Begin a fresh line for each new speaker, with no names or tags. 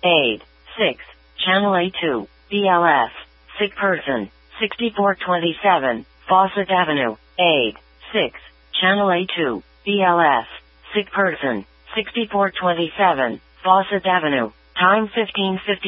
Aid. 6. Channel A2, BLS. Sick person. 6427, Fawcett Avenue. Aid. 6. Channel A2, BLS. Sick person. 6427, Fawcett Avenue. Time 15:50.